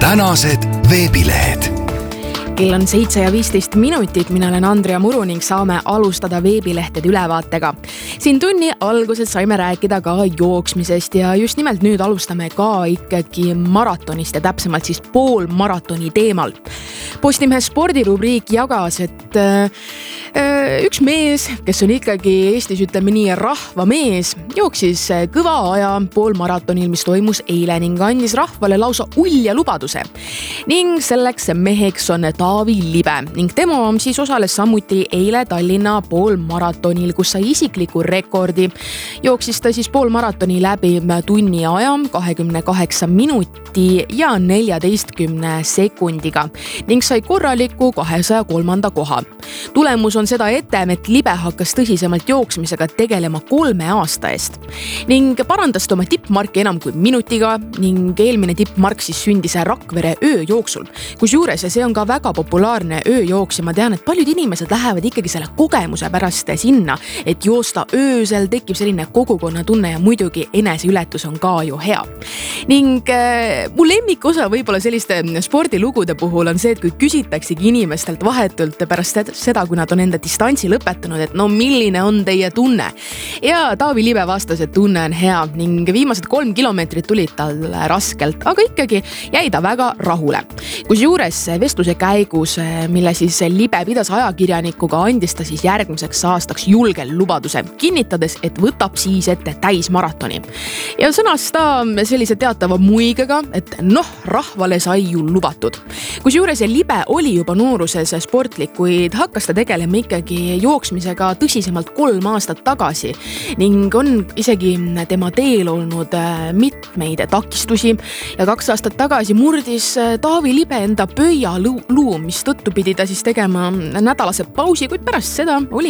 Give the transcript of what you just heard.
tänased veebilehed. Kell on 7:15, mina olen Andrea Muru ning saame alustada veebilehtede ülevaatega. Siin tunni alguses saime rääkida ka jooksmisest ja just nimelt nüüd alustame ka ikkagi maratonist ja täpsemalt siis poolmaratoni teemal. Postimehe spordirubriik jagas, et üks mees, kes on ikkagi Eestis ütleme nii rahvamees, jooksis kõva aja poolmaratonil, mis toimus eile ning andis rahvale lausa ulja lubaduse. Ning selleks meheks on Taavi Libe ning tema siis osales samuti eile Tallinna poolmaratonil, kus sai isikliku rekordi. Jooksis ta siis poolmaratoni läbi tunni aja, 28 minuti ja 14 sekundiga ning sai korraliku 203. koha. Tulemus on seda etem, et Libe hakkas tõsisemalt jooksmisega tegelema 3 aasta eest ning parandas oma tippmarki enam kui minutiga ning eelmine tippmark siis sündis Rakvere ööjooksul. Kusjuures see on ka väga populaarne ööjooks ja ma tean, et paljud inimesed lähevad ikkagi selle kogemuse pärast sinna, et joosta öösel, tekib selline kogukonna tunne ja muidugi eneseületus on ka ju hea. Ning mu lemmikosa võib-olla selliste spordilugude puhul on see, et kui küsitaksegi inimestelt vahetult pärast seda, kui nad on enda distantsi lõpetanud, et no milline on teie tunne. Ja Taavi Libe vastas, et tunne on hea ning viimased 3 kilomeetrit tulid tal raskelt, aga ikkagi jäi ta väga rahule. Kusjuures vestluse käigus, mille siis Libe pidas ajakirjanikuga, andis ta siis järgmiseks aastaks julgel lubaduse, kinnitades, et võtab siis ette täismaratoni. Ja sõnas ta sellise teatava muigega, et rahvale sai ju lubatud. Kusjuures Libe oli juba nooruses sportlik, kuid hakkas ta tegelema ikkagi jooksmisega tõsisemalt 3 aastat tagasi ning on isegi tema teel olnud mitmeid takistusi ja 2 aastat tagasi murdis Taavi Libe enda pöialuu, mis tõttu pidi ta siis tegema nädalase pausi, kuid pärast seda oli